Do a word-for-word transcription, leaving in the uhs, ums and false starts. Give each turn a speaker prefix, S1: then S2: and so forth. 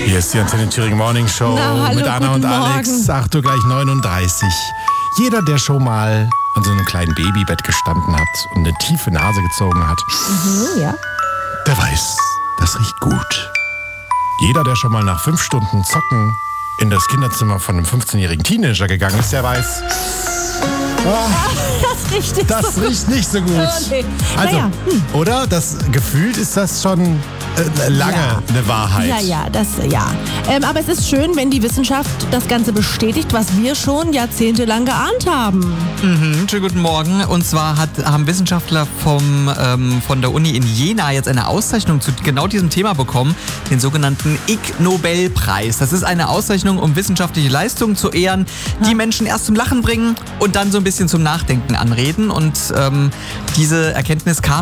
S1: Hier ist die Antenne Thüringen Morning Show
S2: Na, hallo,
S1: mit Anna und
S2: guten
S1: Alex.
S2: Morgen.
S1: acht Uhr gleich neununddreißig. Jeder, der schon mal an so einem kleinen Babybett gestanden hat und eine tiefe Nase gezogen hat,
S2: Mhm, ja.
S1: der weiß, das riecht gut. Jeder, der schon mal nach fünf Stunden Zocken in das Kinderzimmer von einem fünfzehnjährigen Teenager gegangen ist, der weiß,
S2: Das riecht nicht
S1: das
S2: so gut.
S1: riecht nicht so gut.
S2: Oh, nee.
S1: Also,
S2: Naja, hm.
S1: oder? Das gefühlt ist das schon äh, lange
S2: Ja.
S1: eine Wahrheit.
S2: Ja, ja, das, ja. Ähm, aber es ist schön, wenn die Wissenschaft das Ganze bestätigt, was wir schon jahrzehntelang geahnt haben.
S3: Mhm, schönen guten Morgen. Und zwar hat, haben Wissenschaftler vom, ähm, von der Uni in Jena jetzt eine Auszeichnung zu genau diesem Thema bekommen, den sogenannten Ig Nobelpreis. Das ist eine Auszeichnung, um wissenschaftliche Leistungen zu ehren, die Menschen erst zum Lachen bringen und dann so ein bisschen zum Nachdenken anreden. Und ähm, diese Erkenntnis kam